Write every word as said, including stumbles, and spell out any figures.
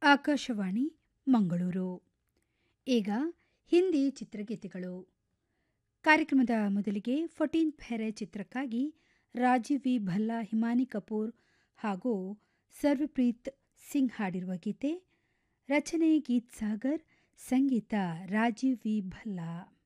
ಆಕಾಶವಾಣಿ ಮಂಗಳೂರು. ಈಗ ಹಿಂದಿ ಚಿತ್ರಗೀತೆಗಳು. ಕಾರ್ಯಕ್ರಮದ ಮೊದಲಿಗೆ ಫೋರ್ಟೀನ್ ಫೆರೆ ಚಿತ್ರಕ್ಕಾಗಿ ರಾಜೀವ್ ವಿ ಭಲ್ಲಾ, ಹಿಮಾನಿ ಕಪೂರ್ ಹಾಗೂ ಸರ್ವಪ್ರೀತ್ ಸಿಂಗ್ ಹಾಡಿರುವ ಗೀತೆ. ರಚನೆ ಗೀತ್ ಸಾಗರ್, ಸಂಗೀತ ರಾಜೀವ್ ವಿ ಭಲ್ಲಾ.